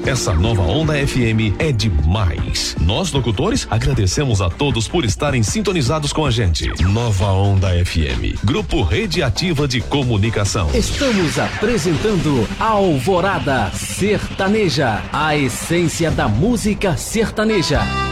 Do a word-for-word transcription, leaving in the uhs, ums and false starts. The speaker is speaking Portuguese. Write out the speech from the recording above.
Essa nova Onda F M é demais. Nós, locutores, agradecemos a todos por estarem sintonizados com a gente. Nova Onda F M, Grupo Rede Ativa de Comunicação. Estamos apresentando Alvorada Sertaneja, a essência da música sertaneja.